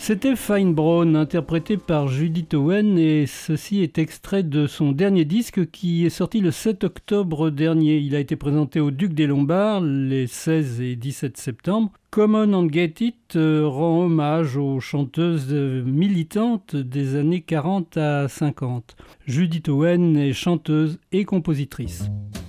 C'était Fine Brown, interprété par Judith Owen, et ceci est extrait de son dernier disque qui est sorti le 7 octobre dernier. Il a été présenté au Duc des Lombards les 16 et 17 septembre. Come On and Get It rend hommage aux chanteuses militantes des années 40 à 50. Judith Owen est chanteuse et compositrice.